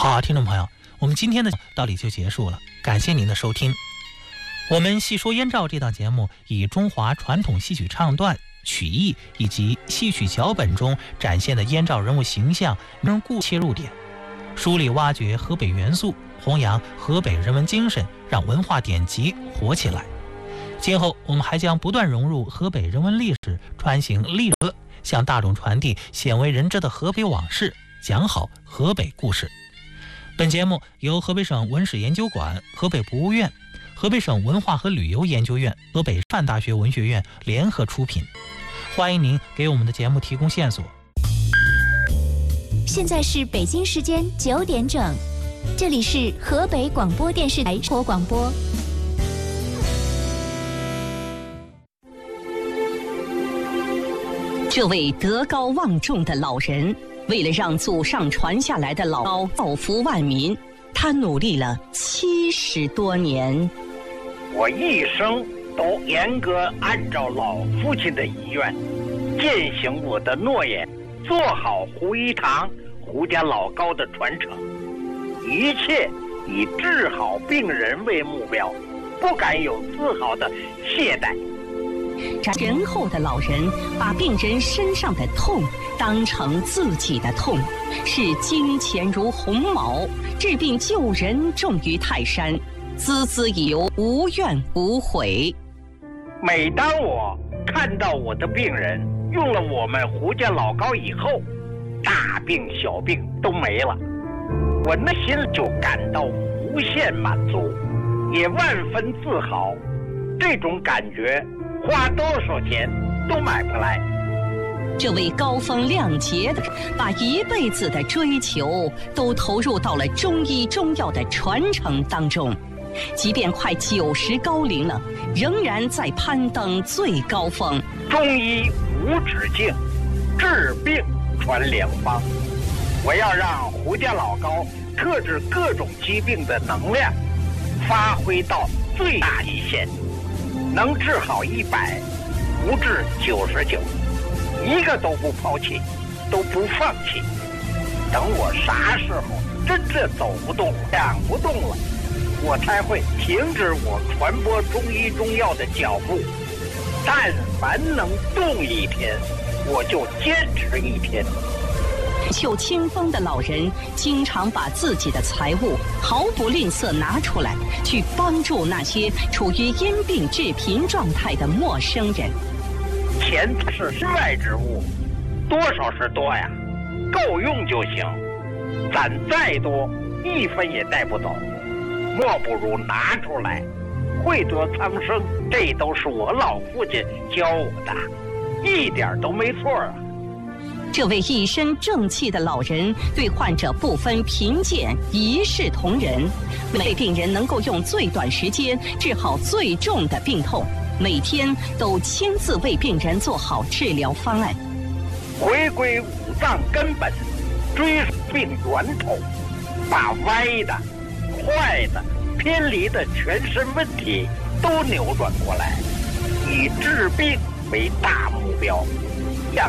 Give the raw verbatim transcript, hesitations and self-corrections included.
好，听众朋友，我们今天的到这里就结束了，感谢您的收听。我们细说燕赵这档节目以中华传统戏曲唱段、曲艺以及戏曲脚本中展现的燕赵人物形象人故切入点，梳理挖掘河北元素，弘扬河北人文精神，让文化典籍活起来。今后我们还将不断融入河北人文历史，穿行历史，向大众传递鲜为人知的河北往事，讲好河北故事。本节目由河北省文史研究馆、河北博物院、河北省文化和旅游研究院、河北师范大学文学院联合出品。欢迎您给我们的节目提供线索。 现在是北京时间九点整，这里是河北广播电视台播广播。 这位德高望重的老人，为了让祖上传下来的老高造福万民，他努力了七十多年。 我一生都严格按照老父亲的遗愿，践行我的诺言，做好胡一堂、胡家老高的传承，一切以治好病人为目标，不敢有丝毫的懈怠。 仁厚的老人把病人身上的痛当成自己的痛，视金钱如鸿毛，治病救人重于泰山，孜孜以求，无怨无悔。 每当我看到我的病人用了我们胡家老高以后，大病小病都没了，我内心就感到无限满足，也万分自豪。这种感觉花多少钱都买不来。 这位高风亮节的，把一辈子的追求都投入到了中医中药的传承当中，即便快九十高龄了，仍然在攀登最高峰。 中医无止境，治病传良方。我要让胡家老高克制各种疾病的能量发挥到最大极限，能治好一百，不治九十九，一个都不抛弃，都不放弃。等我啥时候真正走不动了，想不动了，我才会停止我传播中医中药的脚步。但凡能动一天，我就坚持一天。 袖清风的老人经常把自己的财物毫不吝啬拿出来，去帮助那些处于因病致贫状态的陌生人。 钱是身外之物，多少是多呀，够用就行。攒再多，一分也带不走，莫不如拿出来，惠得苍生。这都是我老父亲教我的，一点都没错啊。 这位一身正气的老人对患者不分贫贱，一视同仁，为病人能够用最短时间治好最重的病痛，每天都亲自为病人做好治疗方案。 回归五脏根本，追病源头，把歪的、坏的、偏离的全身问题都扭转过来，以治病为大目标。